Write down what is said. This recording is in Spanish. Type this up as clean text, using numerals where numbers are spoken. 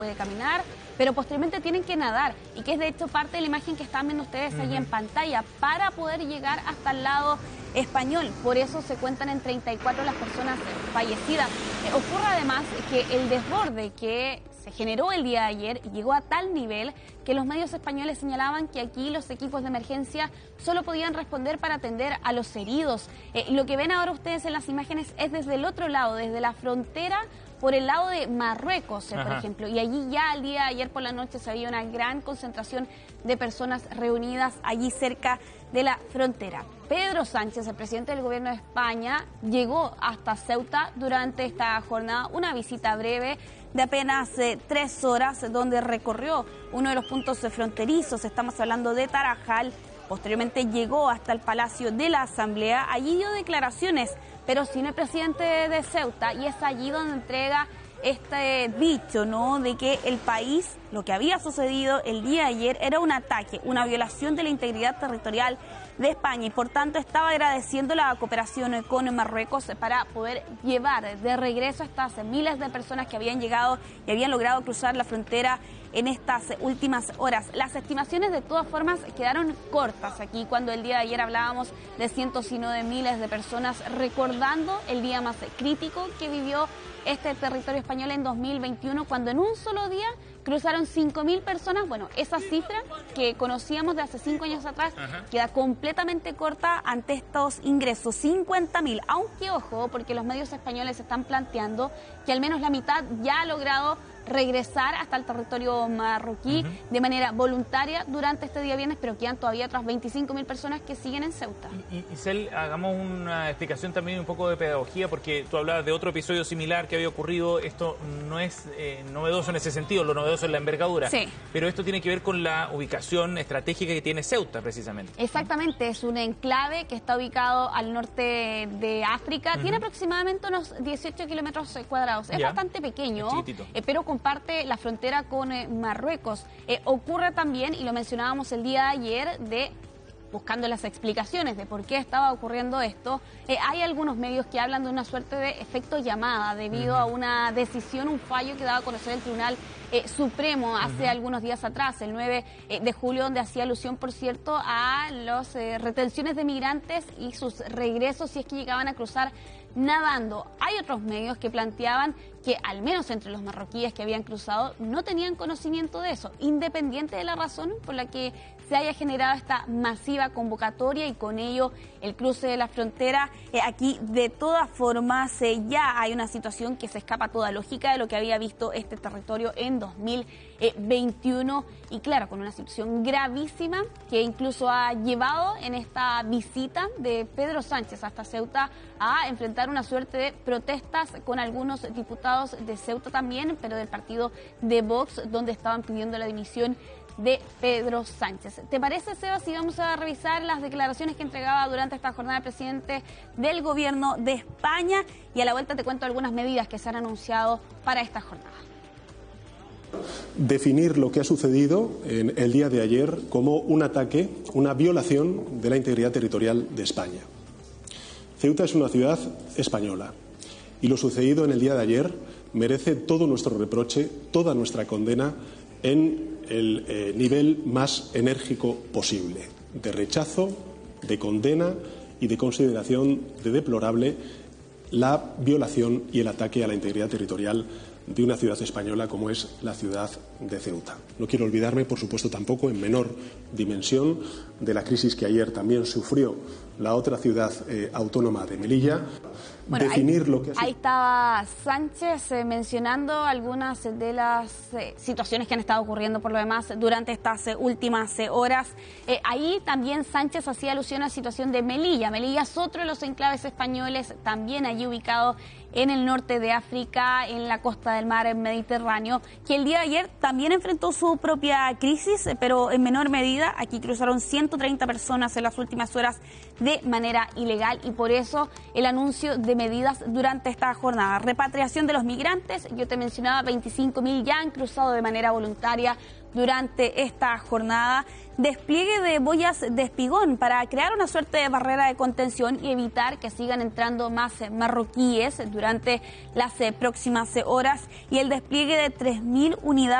puede caminar, pero posteriormente tienen que nadar, y que es de hecho parte de la imagen que están viendo ustedes ahí en pantalla, para poder llegar hasta el lado español. Por eso se cuentan en 34 las personas fallecidas. Ocurre además que el desborde que se generó el día de ayer llegó a tal nivel que los medios españoles señalaban que aquí los equipos de emergencia solo podían responder para atender a los heridos. Lo que ven ahora ustedes en las imágenes es desde el otro lado, desde la frontera, por el lado de Marruecos, por ejemplo, y allí ya el día de ayer por la noche se había una gran concentración de personas reunidas allí cerca de la frontera. Pedro Sánchez, el presidente del gobierno de España, llegó hasta Ceuta durante esta jornada, una visita breve de apenas 3 horas, donde recorrió uno de los puntos fronterizos, estamos hablando de Tarajal. Posteriormente llegó hasta el Palacio de la Asamblea, allí dio declaraciones, pero sin el presidente de Ceuta, y es allí donde entrega este dicho, ¿no?, de que el país, lo que había sucedido el día de ayer era un ataque, una violación de la integridad territorial de España, y por tanto estaba agradeciendo la cooperación con Marruecos para poder llevar de regreso a estas miles de personas que habían llegado y habían logrado cruzar la frontera en estas últimas horas. Las estimaciones de todas formas quedaron cortas aquí cuando el día de ayer hablábamos de cientos y no de miles de personas, recordando el día más crítico que vivió este territorio español en 2021, cuando en un solo día cruzaron 5.000 personas. Bueno, esa cifra que conocíamos de hace 5 años atrás queda completamente corta ante estos ingresos, 50.000, aunque ojo, porque los medios españoles están planteando que al menos la mitad ya ha logrado regresar hasta el territorio marroquí de manera voluntaria durante este día viernes, pero quedan todavía otras 25.000 personas que siguen en Ceuta. Isel, hagamos una explicación también, un poco de pedagogía, porque tú hablabas de otro episodio similar que había ocurrido. Esto no es novedoso en ese sentido, lo novedoso es la envergadura, pero esto tiene que ver con la ubicación estratégica que tiene Ceuta, precisamente. Exactamente, es un enclave que está ubicado al norte de África, tiene aproximadamente unos 18 kilómetros cuadrados, es bastante pequeño, pero comparte la frontera con Marruecos. Ocurre también, y lo mencionábamos el día de ayer, buscando las explicaciones de por qué estaba ocurriendo esto, hay algunos medios que hablan de una suerte de efecto llamada debido a una decisión, un fallo que daba a conocer el Tribunal Supremo hace algunos días atrás, el 9 de julio, donde hacía alusión, por cierto, a las retenciones de migrantes y sus regresos si es que llegaban a cruzar nadando. Hay otros medios que planteaban que al menos entre los marroquíes que habían cruzado no tenían conocimiento de eso, independiente de la razón por la que se haya generado esta masiva convocatoria y con ello el cruce de la frontera. Aquí de todas formas ya hay una situación que se escapa a toda lógica de lo que había visto este territorio en 2021, y claro, con una situación gravísima que incluso ha llevado en esta visita de Pedro Sánchez hasta Ceuta a enfrentar una suerte de protestas con algunos diputados de Ceuta también, pero del partido de Vox, donde estaban pidiendo la dimisión de Pedro Sánchez. ¿Te parece, Seba, si vamos a revisar las declaraciones que entregaba durante esta jornada el presidente del gobierno de España? Y a la vuelta te cuento algunas medidas que se han anunciado para esta jornada. Definir lo que ha sucedido en el día de ayer como un ataque, una violación de la integridad territorial de España. Ceuta es una ciudad española y lo sucedido en el día de ayer merece todo nuestro reproche, toda nuestra condena en el nivel más enérgico posible, de rechazo, de condena y de consideración de deplorable la violación y el ataque a la integridad territorial de una ciudad española como es la ciudad de Ceuta. No quiero olvidarme, por supuesto, tampoco en menor dimensión de la crisis que ayer también sufrió la otra ciudad autónoma de Melilla. Bueno, ahí estaba Sánchez mencionando algunas de las situaciones que han estado ocurriendo por lo demás durante estas últimas horas. Ahí también Sánchez hacía alusión a la situación de Melilla. Melilla es otro de los enclaves españoles, también allí ubicado en el norte de África, en la costa del mar Mediterráneo, que el día de ayer también enfrentó su propia crisis, pero en menor medida. Aquí cruzaron 130 personas en las últimas horas de manera ilegal, y por eso el anuncio de medidas durante esta jornada. Repatriación de los migrantes, yo te mencionaba 25.000 ya han cruzado de manera voluntaria durante esta jornada, despliegue de boyas de espigón para crear una suerte de barrera de contención y evitar que sigan entrando más marroquíes durante las próximas horas, y el despliegue de 3.000 unidades